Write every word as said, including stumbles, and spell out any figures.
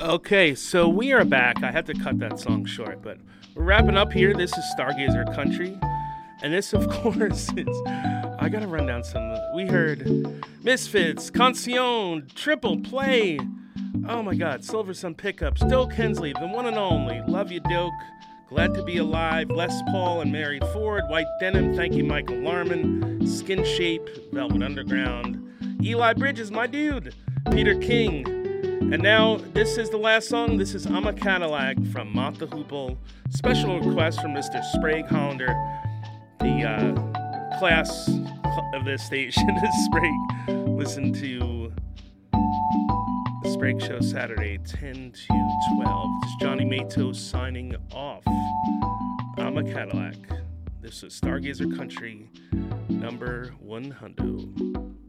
Okay, so we are back. I had to cut that song short, but we're wrapping up here. This is Stargazer Country. And this, of course, is... I gotta run down some... We heard Misfits, Concyon, Triple Play. Oh my god, Silver Sun Pickups, Doak Hensley, the one and only. Love you, Doak. Glad to be alive. Les Paul and Mary Ford. White Denim, thank you, Michael Larman. Skin Shape, Velvet Underground. Eli Bridges, my dude. Peter King. And now, this is the last song. This is I'm a Cadillac from Mott the Hoople. Special request from Mister Sprague Hollander. The uh, class of this station is Sprague. Listen to the Sprague Show Saturday, ten to twelve. This is Johnny Mato signing off. I'm a Cadillac. This is Stargazer Country, number one hundred.